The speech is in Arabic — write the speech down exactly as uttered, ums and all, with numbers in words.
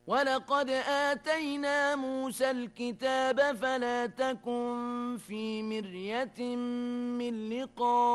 ولقد آتينا موسى الكتاب فلا تكن في مرية من لقاء